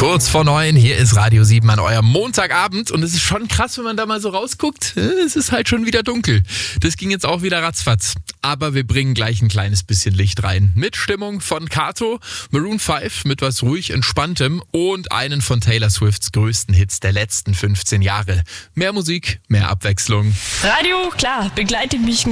Kurz vor 9, hier ist Radio 7 an eurem Montagabend und es ist schon krass, wenn man da mal so rausguckt. Es ist halt schon wieder dunkel. Das ging jetzt auch wieder ratzfatz. Aber wir bringen gleich ein kleines bisschen Licht rein. Mit Stimmung von Kato, Maroon 5 mit was ruhig Entspanntem und einen von Taylor Swifts größten Hits der letzten 15 Jahre. Mehr Musik, mehr Abwechslung. Radio, klar, begleitet mich